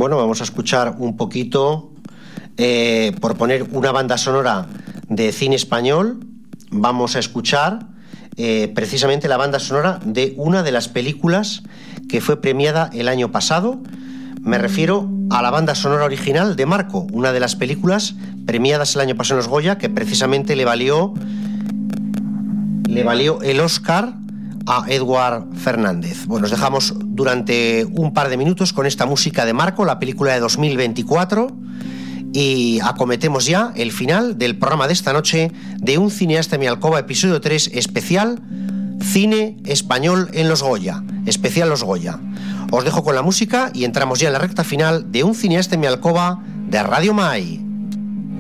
Bueno, vamos a escuchar un poquito, por poner una banda sonora de cine español, vamos a escuchar precisamente la banda sonora de una de las películas que fue premiada el año pasado. Me refiero a la banda sonora original de Marco, una de las películas premiadas el año pasado en los Goya, que precisamente le valió el Oscar a Edward Fernández. Bueno, os dejamos durante un par de minutos con esta música de Marco, la película de 2024, y acometemos ya el final del programa de esta noche de Un cineasta en mi alcoba, episodio 3, especial Cine Español en los Goya, especial Los Goya. Os dejo con la música y entramos ya en la recta final de Un cineasta en mi alcoba de Radio Mai.